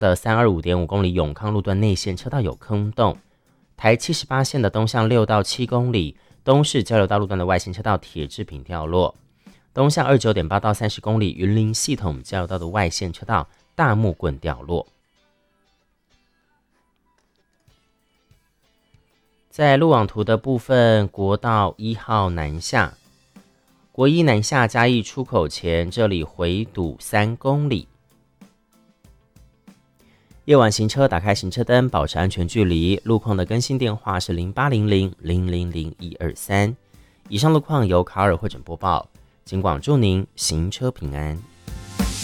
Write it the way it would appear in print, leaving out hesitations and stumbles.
的325.5公里永康路段内线车道有坑洞，台78线的东向6到7公里东势交流道路段的外线车道铁制品掉落，东向29.8到30公里云林系统交流道的外线车道大木棍掉落。在路网图的部分，国道1号南下，国一南下嘉义出口前，这里回堵3公里。夜晚行车打开行车灯，保持安全距离。路况的更新电话是0800000123。以上路况由卡尔会诊播报，警广祝您行车平安。